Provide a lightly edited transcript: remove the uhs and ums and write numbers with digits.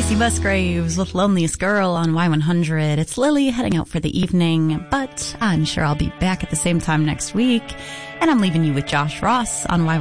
Casey Musgraves with Loneliest Girl on Y100. It's Lily heading out for the evening, but I'm sure I'll be back at the same time next week. And I'm leaving you with Josh Ross on Y100.